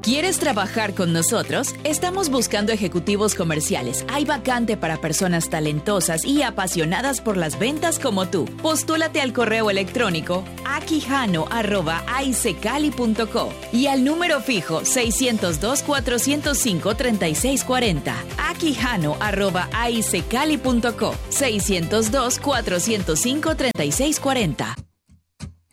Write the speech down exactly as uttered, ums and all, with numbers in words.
¿Quieres trabajar con nosotros? Estamos buscando ejecutivos comerciales. Hay vacante para personas talentosas y apasionadas por las ventas como tú. Postúlate al correo electrónico aquijano arroba aicecali punto co y al número fijo seiscientos dos, cuatrocientos cinco, treinta y seis cuarenta. aquijano arroba aicecali punto co, seiscientos dos, cuatrocientos cinco, treinta y seis cuarenta.